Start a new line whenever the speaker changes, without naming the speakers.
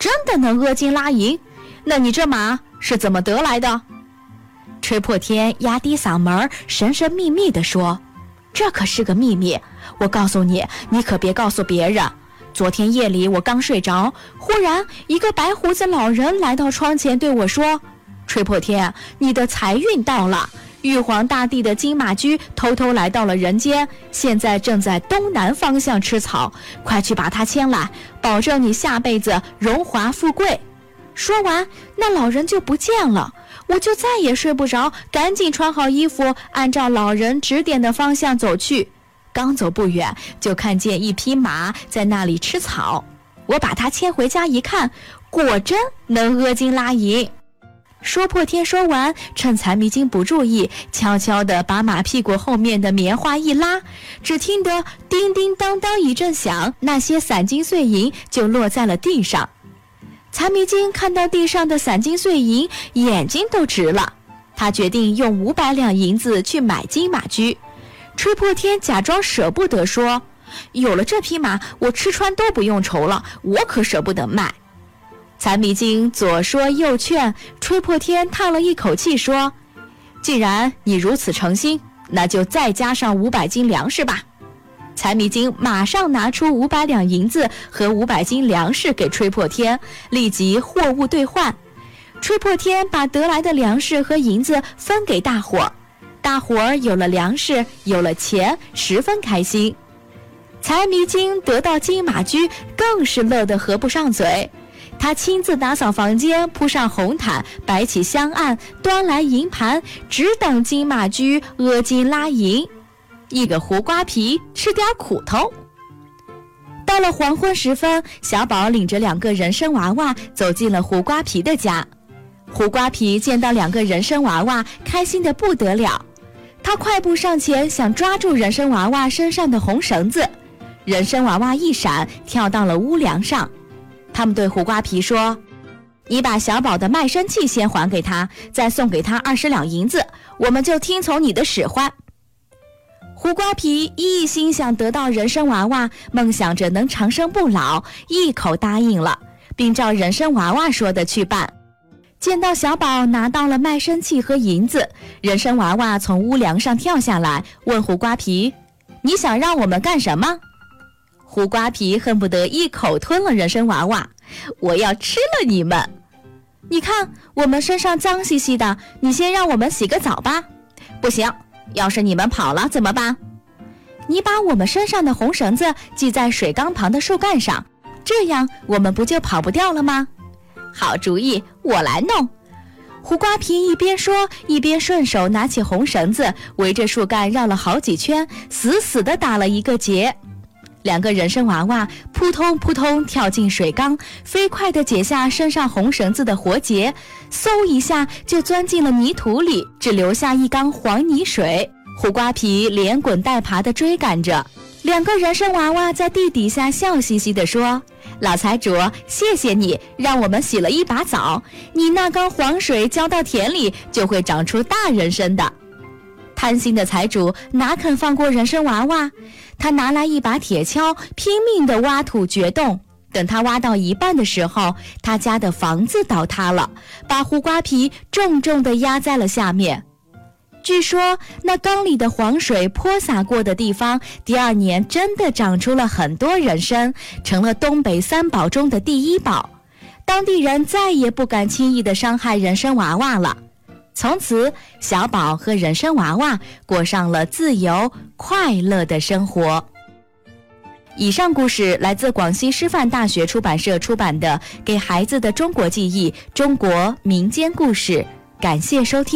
真的能阿金拉银？那你这马是怎么得来的？吹破天压低嗓门，神神秘秘地说：这可是个秘密，我告诉你，你可别告诉别人。昨天夜里我刚睡着，忽然一个白胡子老人来到窗前对我说：吹破天，你的财运到了，玉皇大帝的金马驹偷偷来到了人间，现在正在东南方向吃草，快去把它牵来，保证你下辈子荣华富贵。说完，那老人就不见了，我就再也睡不着，赶紧穿好衣服，按照老人指点的方向走去。刚走不远，就看见一匹马在那里吃草，我把它牵回家一看，果真能阿金拉银。说破天说完，趁财迷精不注意，悄悄地把马屁股后面的棉花一拉，只听得叮叮当当一阵响，那些散金碎银就落在了地上。财迷精看到地上的散金碎银，眼睛都直了，他决定用500两银子去买金马驹。吹破天假装舍不得说：有了这匹马，我吃穿都不用愁了，我可舍不得卖。财迷精左说右劝，吹破天叹了一口气说：既然你如此诚心，那就再加上500斤粮食吧。财迷精马上拿出500两银子和500斤粮食给吹破天，立即货物兑换。吹破天把得来的粮食和银子分给大伙儿，大伙儿有了粮食，有了钱，十分开心。财迷精得到金马驹，更是乐得合不上嘴。他亲自打扫房间，铺上红毯，摆起香案，端来银盘，只等金马驹阿金拉银。一个胡瓜皮，吃点苦头。到了黄昏时分，小宝领着2个人参娃娃走进了胡瓜皮的家。胡瓜皮见到2个人参娃娃，开心得不得了。他快步上前，想抓住人参娃娃身上的红绳子，人参娃娃一闪，跳到了屋梁上。他们对胡瓜皮说：你把小宝的卖身契先还给他，再送给他20两银子，我们就听从你的使唤。胡瓜皮一心想得到人参娃娃，梦想着能长生不老，一口答应了，并照人参娃娃说的去办。见到小宝拿到了卖身契和银子，人参娃娃从屋梁上跳下来，问胡瓜皮：你想让我们干什么？胡瓜皮恨不得一口吞了人参娃娃：我要吃了你们！你看我们身上脏兮兮的，你先让我们洗个澡吧。不行，要是你们跑了怎么办？你把我们身上的红绳子系在水缸旁的树干上，这样我们不就跑不掉了吗？好主意，我来弄。胡瓜皮一边说，一边顺手拿起红绳子，围着树干绕了好几圈，死死地打了一个结。2个人参娃娃扑通扑通跳进水缸，飞快地解下身上红绳子的活结，嗖一下就钻进了泥土里，只留下一缸黄泥水。胡瓜皮连滚带爬地追赶着，2个人参娃娃在地底下笑嘻嘻地说：老财主，谢谢你让我们洗了一把澡，你那缸黄水浇到田里就会长出大人参的。贪心的财主哪肯放过人参娃娃，他拿来一把铁锹，拼命地挖土掘洞。等他挖到一半的时候，他家的房子倒塌了，把胡瓜皮重重地压在了下面。据说那缸里的黄水泼洒过的地方，第2年真的长出了很多人参，成了东北3宝中的第1宝。当地人再也不敢轻易地伤害人参娃娃了。从此，小宝和人参娃娃过上了自由快乐的生活。以上故事来自广西师范大学出版社出版的《给孩子的中国记忆：中国民间故事》，感谢收听。